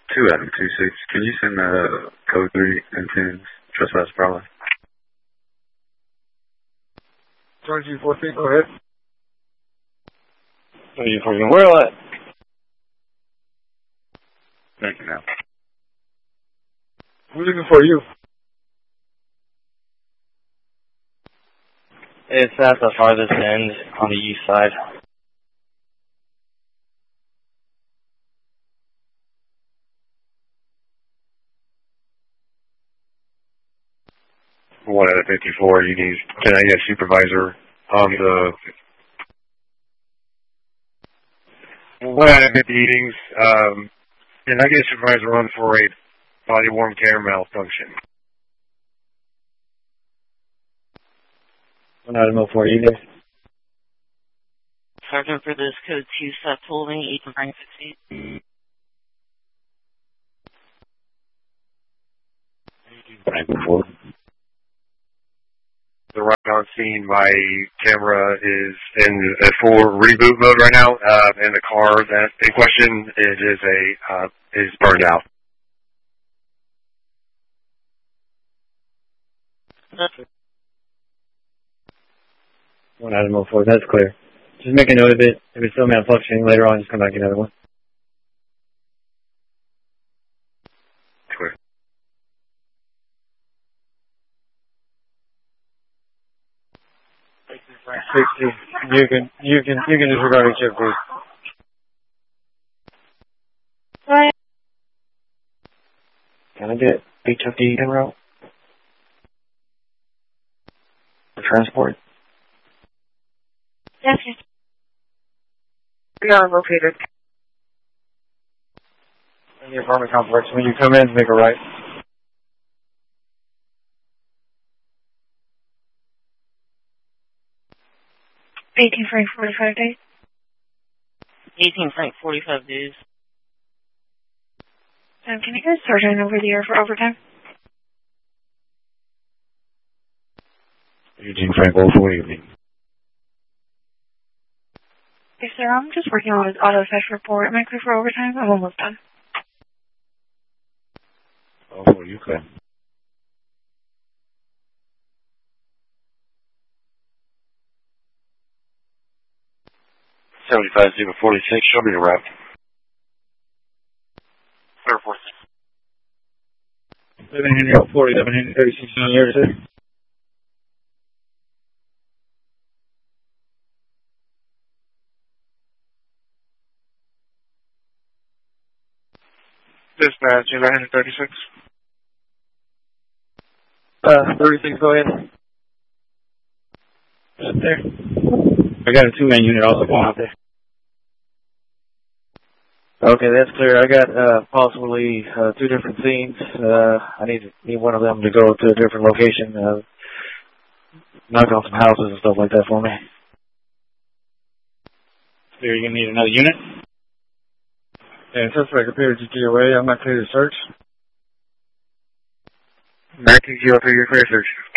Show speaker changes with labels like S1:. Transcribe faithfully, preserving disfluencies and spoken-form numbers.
S1: two Adam two six. Can you send the code three and ten trespass probably?
S2: twenty-two four feet, go ahead.
S3: twenty-two four feet, where are at?
S1: Thank you now.
S2: We're looking for you.
S3: It's at the farthest end on the east side.
S4: One out of fifty-four, you need, can I get a supervisor on the, one out of fifty meetings, um, can I get a supervisor on for a body worn camera malfunction?
S3: One out of no four either.
S5: Sergeant for this code two, stop holding, eight and Frank sixty.
S1: Frank before.
S4: The right on scene, my camera is in a full reboot mode right now, uh, and the car that in question it is a uh, is burned out.
S3: One out of no four, that's clear. Just make a note of it. If it's still malfunctioning later on, just come back and another one.
S4: Clear.
S2: sixty. You can, you can, you can disregard each of these.
S3: Can I get H F D en route? For transport?
S5: Yes, yes. We are located.
S2: In the apartment complex, when you come in, make a right.
S5: eighteen Frank, forty-five days. eighteen Frank, forty-five days. Um, can I get a sergeant over the air for overtime?
S1: Eugene Frank, oh four evening.
S5: Yes, sir. I'm just working on his auto theft report. Am I clear for overtime? I'm almost done.
S1: Oh four, you clear.
S4: seventy-five zero forty-six, show me the route. Clear for six.
S2: Living in Hill forty, living in thirty-six on yours, sir. Dispatch, eleven thirty-six. Uh, thirty-six, go ahead. Up there. I got a two-man unit also going out there. Okay, that's clear. I got uh, possibly uh, two different scenes. Uh, I need need one of them to go to a different location, uh, knock on some houses and stuff like that for me. Clear, you gonna need another unit? Yeah, suspect appears to be away. I'm not clear to search.
S4: nineteen zero three, you're clear to search.